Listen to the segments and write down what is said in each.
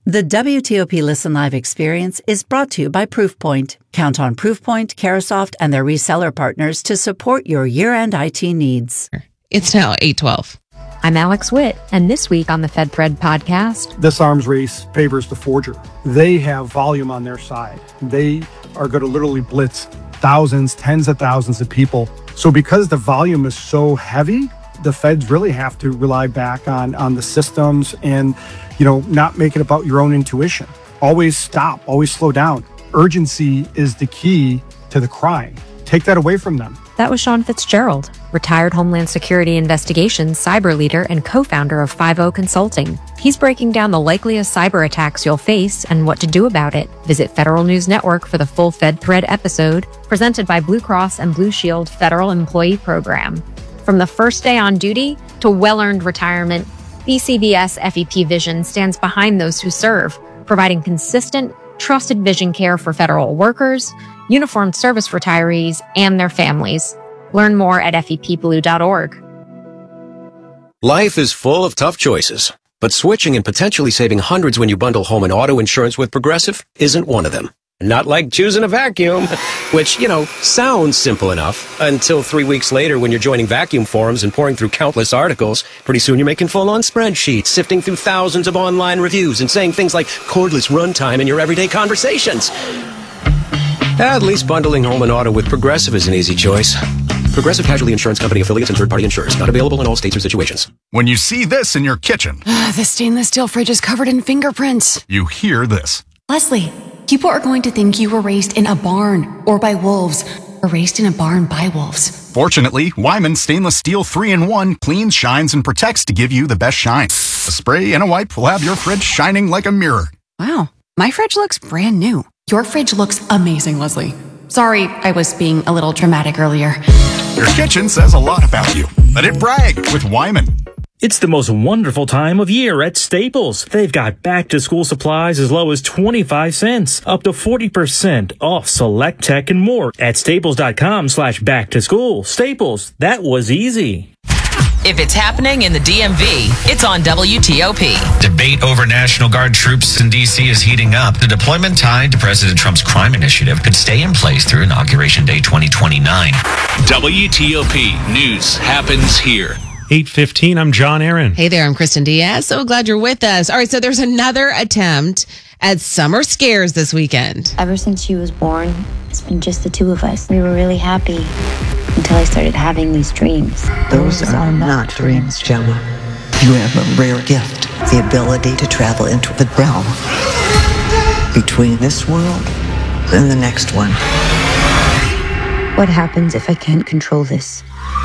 The WTOP Listen Live experience is brought to you by Proofpoint. Count on Proofpoint, Carasoft, and their reseller partners to support your year-end IT needs. It's now 8:12. I'm Alex Witt, and this week on the FedPred podcast... This arms race favors the forger. They have volume on their side. They are going to literally blitz thousands, tens of thousands of people. So because the volume is so heavy, the feds really have to rely back on the systems and, not make it about your own intuition. Always stop, always slow down. Urgency is the key to the crime. Take that away from them. That was Sean Fitzgerald, retired Homeland Security Investigations cyber leader and co-founder of 5.0 Consulting. He's breaking down the likeliest cyber attacks you'll face and what to do about it. Visit Federal News Network for the full FedThread episode, presented by Blue Cross and Blue Shield Federal Employee Program. From the first day on duty to well-earned retirement, BCBS FEP Vision stands behind those who serve, providing consistent, trusted vision care for federal workers, uniformed service retirees, and their families. Learn more at fepblue.org. Life is full of tough choices, but switching and potentially saving hundreds when you bundle home and auto insurance with Progressive isn't one of them. Not like choosing a vacuum, which, sounds simple enough until 3 weeks later when you're joining vacuum forums and pouring through countless articles. Pretty soon you're making full-on spreadsheets, sifting through thousands of online reviews and saying things like cordless runtime in your everyday conversations. At least bundling home and auto with Progressive is an easy choice. Progressive Casualty Insurance Company affiliates and third-party insurers. Not available in all states or situations. When you see this in your kitchen. The stainless steel fridge is covered in fingerprints. You hear this. Leslie, people are going to think you were raised in a barn or by wolves or raised in a barn by wolves. Fortunately, Wyman Stainless Steel 3-in-1 cleans, shines, and protects to give you the best shine. A spray and a wipe will have your fridge shining like a mirror. Wow, my fridge looks brand new. Your fridge looks amazing, Leslie. Sorry, I was being a little dramatic earlier. Your kitchen says a lot about you. Let it brag with Wyman. It's the most wonderful time of year at Staples. They've got back-to-school supplies as low as 25 cents, up to 40% off select tech and more at staples.com/back-to-school. Staples, that was easy. If it's happening in the DMV, it's on WTOP. Debate over National Guard troops in D.C. is heating up. The deployment tied to President Trump's crime initiative could stay in place through Inauguration Day 2029. WTOP News happens here. 8:15, I'm John Aaron. Hey there, I'm Kristen Diaz. So glad you're with us. All right, so there's another attempt at summer scares this weekend. Ever since she was born, it's been just the two of us. We were really happy until I started having these dreams. Those are not dreams, Gemma. You have a rare gift, the ability to travel into the realm between this world and the next one. What happens if I can't control this?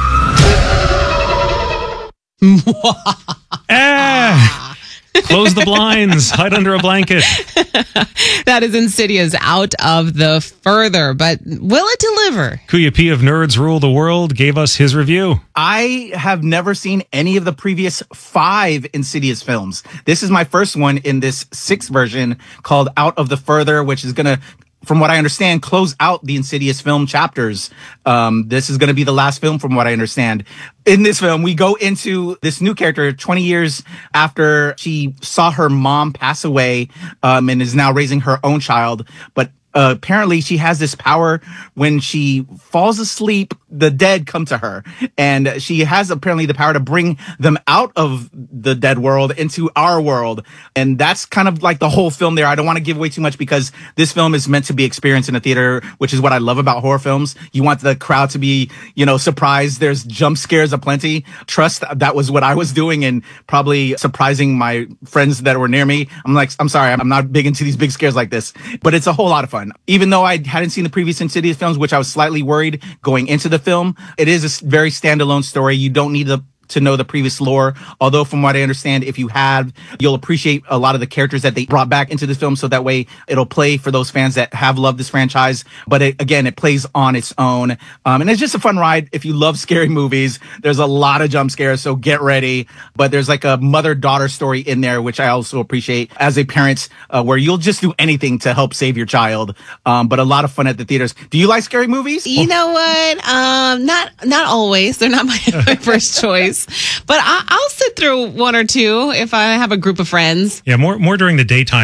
Close the blinds, hide under a blanket. That is Insidious Out of the Further, but will it deliver? Kuya P of Nerds Rule the World gave us his review. I have never seen any of the previous 5 Insidious films. This is my first one in this 6th version called Out of the Further, which is going to, from what I understand, close out the Insidious film chapters. This is going to be the last film, from what I understand. In this film, we go into this new character 20 years after she saw her mom pass away, and is now raising her own child. But apparently she has this power. When she falls asleep, the dead come to her, and she has apparently the power to bring them out of the dead world into our world. And that's kind of like the whole film there. I don't want to give away too much because this film is meant to be experienced in a theater, which is what I love about horror films. You want the crowd to be, surprised. There's jump scares aplenty. Trust that was what I was doing and probably surprising my friends that were near me. I'm sorry, I'm not big into these big scares like this, but it's a whole lot of fun. Even though I hadn't seen the previous Insidious films, which I was slightly worried going into the film, it is a very standalone story. You don't need to know the previous lore. Although from what I understand, if you have, you'll appreciate a lot of the characters that they brought back into the film. So that way it'll play for those fans that have loved this franchise. But it plays on its own. And it's just a fun ride. If you love scary movies, there's a lot of jump scares. So get ready. But there's like a mother-daughter story in there, which I also appreciate as a parent, where you'll just do anything to help save your child. But a lot of fun at the theaters. Do you like scary movies? You know what? Not always. They're not my first choice. But I'll sit through one or two if I have a group of friends. Yeah, more during the daytime.